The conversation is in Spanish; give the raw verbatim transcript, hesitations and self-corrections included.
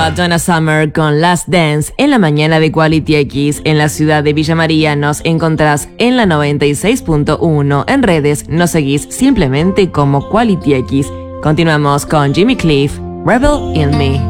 a Donna Summer con Last Dance en la mañana de Quality X. En la ciudad de Villa María nos encontrás en la noventa y seis punto uno. En redes nos seguís simplemente como Quality X. Continuamos con Jimmy Cliff, Rebel in Me.